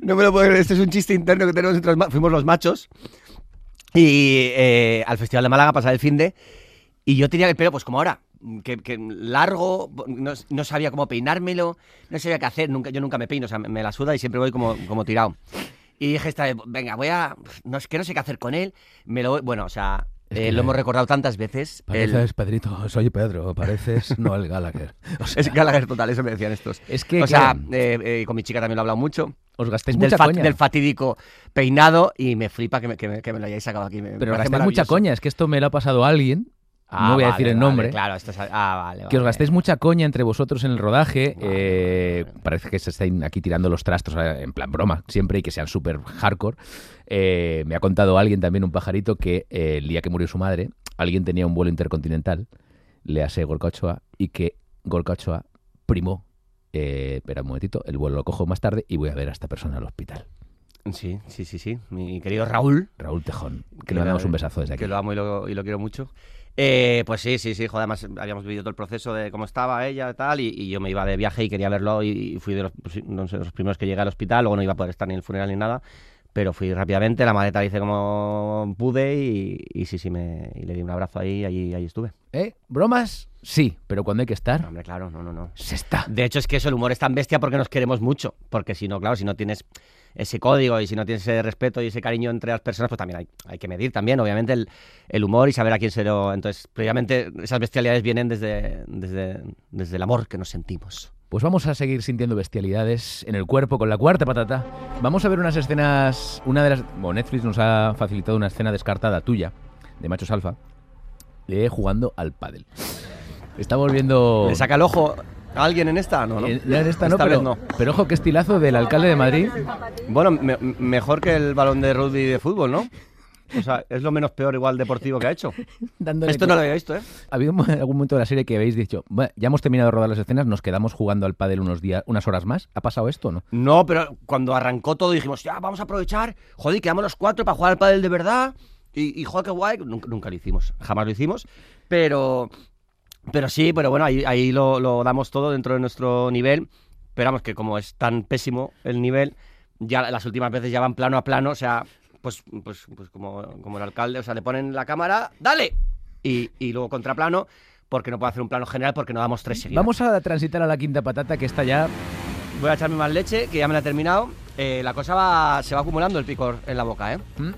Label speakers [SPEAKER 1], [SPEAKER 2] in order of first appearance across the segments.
[SPEAKER 1] No me lo puedo creer, este es un chiste interno que tenemos entre fuimos los machos y al Festival de Málaga a pasar el finde y yo tenía el pelo pues como ahora, que largo, no sabía cómo peinármelo, no sabía qué hacer, yo nunca me peino, o sea, me la suda y siempre voy como tirado. Y dije esta vez, venga, no sé qué hacer con él, bueno, o sea... lo hemos recordado tantas veces.
[SPEAKER 2] Pareces, Pedrito, soy Pedro, pareces no el Gallagher.
[SPEAKER 1] O sea, es Gallagher total, eso me decían estos.
[SPEAKER 2] Es que,
[SPEAKER 1] o sea, con mi chica también lo he hablado mucho.
[SPEAKER 2] Os gastáis mucha coña.
[SPEAKER 1] Del fatídico peinado y me flipa que me lo hayáis sacado aquí.
[SPEAKER 2] Pero gastáis mucha coña, es que esto me lo ha pasado a alguien. No voy a decir el nombre.
[SPEAKER 1] Claro, esto es... vale.
[SPEAKER 2] Que os gastéis mucha coña entre vosotros en el rodaje. Parece que se estén aquí tirando los trastos en plan broma, siempre, y que sean súper hardcore. Me ha contado alguien también, un pajarito, que el día que murió su madre, alguien tenía un vuelo intercontinental, le hace Gorka Ochoa, y que Gorka Ochoa primó, espera un momentito, el vuelo lo cojo más tarde y voy a ver a esta persona al hospital.
[SPEAKER 1] Sí. Mi querido Raúl
[SPEAKER 2] Tejón, que le damos un besazo desde aquí.
[SPEAKER 1] Que lo amo y lo quiero mucho. Pues sí, joder, además habíamos vivido todo el proceso de cómo estaba ella y tal, y yo me iba de viaje y quería verlo y fui de los primeros que llegué al hospital, luego no iba a poder estar ni en el funeral ni nada, pero fui rápidamente, la maleta la hice como pude y sí, y le di un abrazo ahí estuve.
[SPEAKER 2] ¿Bromas? Sí, pero cuando hay que estar...
[SPEAKER 1] No, hombre, claro, no.
[SPEAKER 2] Se está.
[SPEAKER 1] De hecho, es que eso, el humor es tan bestia porque nos queremos mucho, porque si no, claro, si no tienes ese código y si no tienes ese respeto y ese cariño entre las personas, pues también hay que medir también, obviamente, el humor y saber a quién se lo... Entonces, previamente, esas bestialidades vienen desde el amor que nos sentimos.
[SPEAKER 2] Pues vamos a seguir sintiendo bestialidades en el cuerpo con la cuarta patata. Vamos a ver unas escenas... Netflix nos ha facilitado una escena descartada tuya, de Machos Alfa, jugando al pádel. Estamos viendo...
[SPEAKER 1] ¿Le saca el ojo a alguien en esta? No.
[SPEAKER 2] En esta no, pero no. Pero ojo, qué estilazo del alcalde de Madrid.
[SPEAKER 1] Bueno, mejor que el balón de rugby de fútbol, ¿no? O sea, es lo menos peor igual deportivo que ha hecho. Esto no lo había visto, ¿eh?
[SPEAKER 2] ¿Ha habido algún momento de la serie que habéis dicho, ya hemos terminado de rodar las escenas, nos quedamos jugando al pádel unas horas más? ¿Ha pasado esto o no?
[SPEAKER 1] No, pero cuando arrancó todo dijimos, ya, vamos a aprovechar, joder, quedamos los 4 para jugar al pádel de verdad. Y joder, qué guay. Nunca lo hicimos, jamás lo hicimos. Pero sí, pero bueno, ahí lo damos todo dentro de nuestro nivel. Pero vamos, que como es tan pésimo el nivel, ya las últimas veces ya van plano a plano, o sea... Pues como el alcalde, o sea, le ponen la cámara, ¡dale! Y luego contraplano, porque no puedo hacer un plano general porque no damos 3 seguidas.
[SPEAKER 2] Vamos a transitar a la quinta patata, que está ya...
[SPEAKER 1] Voy a echarme más leche, que ya me la he terminado. La cosa se va acumulando el picor en la boca, ¿eh?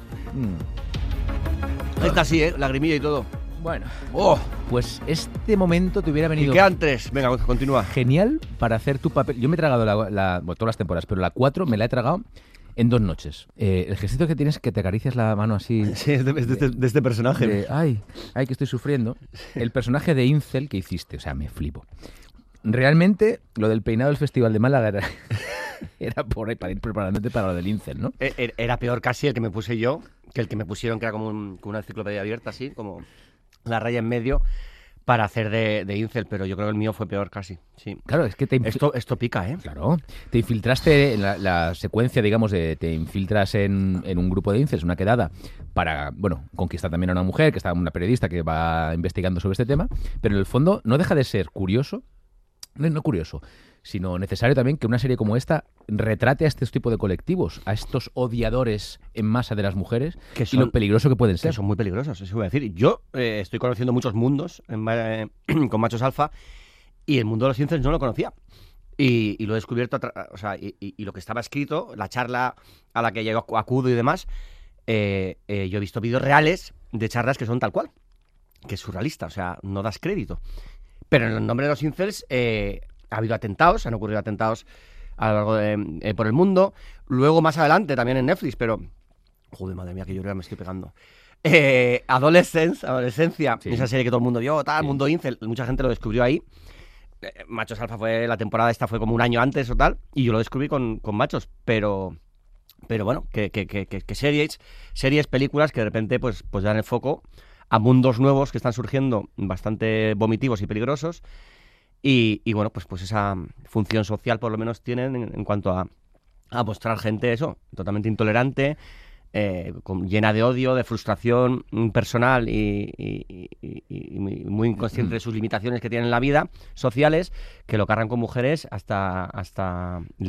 [SPEAKER 1] Esta sí, lagrimilla y todo.
[SPEAKER 2] Bueno, pues este momento te hubiera venido...
[SPEAKER 1] ¿Y qué antes? Venga, continúa.
[SPEAKER 2] Genial para hacer tu papel. Yo me he tragado todas las temporadas, pero la 4 me la he tragado en 2 noches. El gestito que tienes, que te acaricias la mano así...
[SPEAKER 1] Sí, es de este personaje.
[SPEAKER 2] Ay, que estoy sufriendo. El personaje de Incel que hiciste, o sea, me flipo. Realmente, lo del peinado del Festival de Málaga era por ahí, para ir preparándote para lo del Incel, ¿no?
[SPEAKER 1] Era peor casi el que me puse yo, que el que me pusieron, que era como una enciclopedia abierta, así, como la raya en medio, para hacer de Incel, pero yo creo que el mío fue peor casi, sí.
[SPEAKER 2] Claro, es que
[SPEAKER 1] esto pica, ¿eh?
[SPEAKER 2] Claro. Te infiltraste en la secuencia, digamos, te infiltras en un grupo de Incels, una quedada, para, bueno, conquistar también a una mujer, que está una periodista que va investigando sobre este tema, pero en el fondo no deja de ser curioso, no curioso, sino necesario también que una serie como esta retrate a este tipo de colectivos, a estos odiadores en masa de las mujeres, y lo peligroso que pueden ser.
[SPEAKER 1] Que son muy peligrosos, eso voy a decir. Yo estoy conociendo muchos mundos con Machos Alfa, y el mundo de los incels no lo conocía. Y lo he descubierto, o sea, y lo que estaba escrito, la charla a la que yo acudo y demás, yo he visto vídeos reales de charlas que son tal cual, que es surrealista, o sea, no das crédito. Pero en el nombre de los incels ha habido atentados, han ocurrido atentados a lo largo por el mundo. Luego, más adelante, también en Netflix, pero... Joder, madre mía, que yo ya me estoy pegando. Adolescencia, sí. Esa serie que todo el mundo vio, tal, sí. Mundo incel, mucha gente lo descubrió ahí. Machos Alfa la temporada esta fue como un año antes o tal, y yo lo descubrí con Machos, pero bueno, que series, películas que de repente pues dan el foco a mundos nuevos que están surgiendo bastante vomitivos y peligrosos, y bueno, pues esa función social por lo menos tienen en cuanto a mostrar gente eso, totalmente intolerante, llena de odio, de frustración personal y muy inconsciente de sus limitaciones que tienen en la vida, sociales, que lo cargan con mujeres hasta